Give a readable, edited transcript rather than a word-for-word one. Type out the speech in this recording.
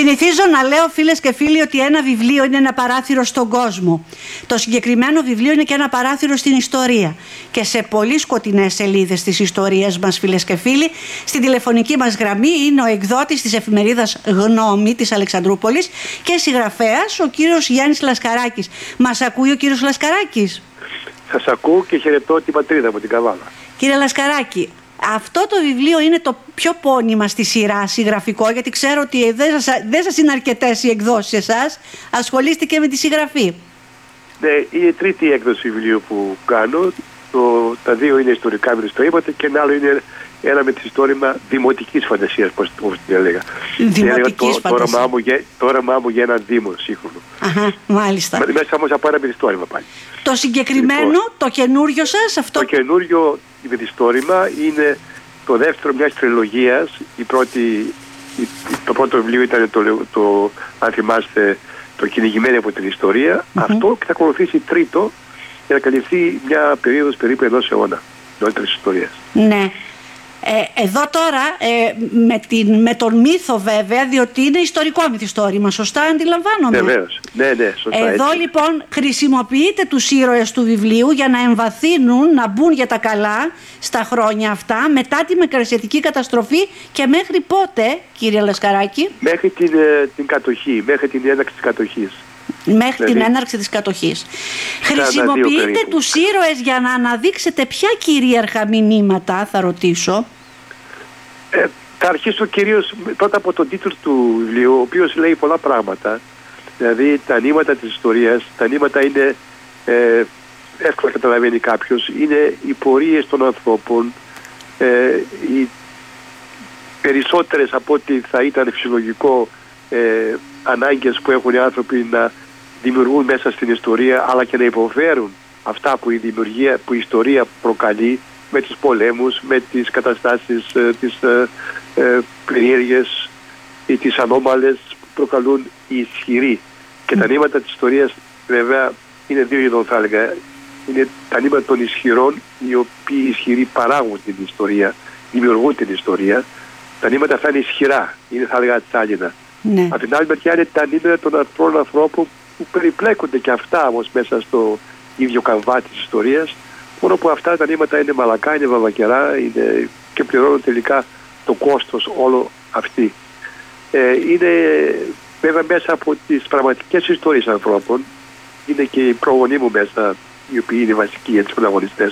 Συνηθίζω να λέω, φίλες και φίλοι, ότι ένα βιβλίο είναι ένα παράθυρο στον κόσμο. Το συγκεκριμένο βιβλίο είναι και ένα παράθυρο στην ιστορία. Και σε πολύ σκοτεινές σελίδες της ιστορίας μας, φίλες και φίλοι, στην τηλεφωνική μας γραμμή είναι ο εκδότης της εφημερίδας Γνώμη της Αλεξανδρούπολης και συγγραφέας, ο κύριος Γιάννης Λασκαράκης. Μας ακούει ο κύριος Λασκαράκης? Σας ακούω και χαιρετώ την πατρίδα μου, την Καβάλα. Κύριε Λασκαράκη, αυτό το βιβλίο είναι το πιο πόνημα στη σειρά συγγραφικό, γιατί ξέρω ότι δεν σας είναι αρκετές οι εκδόσεις εσάς. Ασχολείστε με τη συγγραφή. Ναι, είναι η τρίτη έκδοση βιβλίου που κάνω. Τα δύο είναι ιστορικά, μην το είπατε, και ένα άλλο είναι ένα με μυθιστόρημα δημοτικής φαντασίας, πώς την έλεγα. Δημοτικής φαντασίας. Το όραμά μου για έναν δήμο σύγχρονο. Αχα, μάλιστα. Μέσα όμως από ένα μυθιστόρημα πάλι. Το συγκεκριμένο, το καινούριο σας, αυτό... Το καινούριο μυθιστόρημα είναι το δεύτερο μιας τριλογίας. Το πρώτο βιβλίο ήταν αν θυμάστε, το κυνηγημένο από την ιστορία. Αυτό και θα ακολουθήσει τρίτο για να καλυφθεί μια περίοδος περίπου ενός αιώνα νωρίτερης ιστορίας. Ναι. Εδώ τώρα με τον μύθο βέβαια, διότι είναι ιστορικό μυθιστόρημα, σωστά αντιλαμβάνομαι? Βεβαίως, ναι, σωστά. Εδώ έτσι. Λοιπόν χρησιμοποιείτε τους ήρωες του βιβλίου για να εμβαθύνουν, να μπουν για τα καλά στα χρόνια αυτά, μετά τη Μικρασιατική καταστροφή και μέχρι πότε, κύριε Λασκαράκη? Μέχρι την κατοχή, μέχρι την έναρξη της κατοχής. Μέχρι την έναρξη της κατοχής. Χρησιμοποιείτε τους ήρωες για να αναδείξετε ποια κυρίαρχα μηνύματα, θα ρωτήσω? Θα αρχίσω κυρίως πρώτα από τον τίτλο του βιβλίου, ο οποίος λέει πολλά πράγματα. Δηλαδή τα νήματα της ιστορίας, τα νήματα είναι εύκολα καταλαβαίνει κάποιος, είναι οι πορείες των ανθρώπων, οι περισσότερες από ό,τι θα ήταν φυσιολογικό ανάγκες που έχουν οι άνθρωποι να δημιουργούν μέσα στην ιστορία, αλλά και να υποφέρουν αυτά που η ιστορία προκαλεί, με τους πολέμους, με τις καταστάσεις τις περίεργες ή τις ανώμαλες που προκαλούν οι ισχυροί. Και τα νήματα της ιστορίας βέβαια είναι δύο είδων, θα έλεγα. Είναι τα νήματα των ισχυρών, οι οποίοι ισχυροί παράγουν την ιστορία, δημιουργούν την ιστορία. Τα νήματα αυτά είναι ισχυρά, είναι, θα έλεγα, τσάλινα. Ναι. Από την άλλη μεριά είναι τα νήματα των αρθρών ανθρώπων που περιπλέκονται και αυτά όμως μέσα στο ίδιο καμβά της ιστορίας, μόνο που αυτά τα νήματα είναι μαλακά, είναι βαβακερά, και πληρώνουν τελικά το κόστος όλο αυτοί. Είναι βέβαια μέσα από τις πραγματικές ιστορίες ανθρώπων, είναι και οι προγονείς μου μέσα, οι οποίοι είναι βασικοί για τους πρωταγωνιστές.